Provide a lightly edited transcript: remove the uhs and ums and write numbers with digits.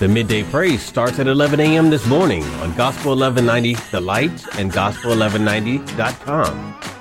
The Midday Praise starts at 11 a.m. this morning on Gospel 1190 The Light and Gospel1190.com.